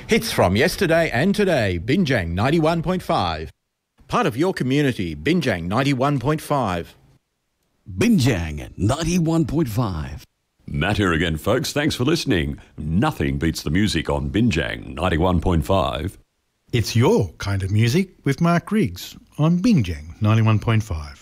Hits from yesterday and today, Binjang 91.5. Part of your community, Binjang 91.5. Binjang 91.5. Matt here again, folks. Thanks for listening. Nothing beats the music on Binjang 91.5. It's your kind of music with Mark Riggs on Binjang 91.5.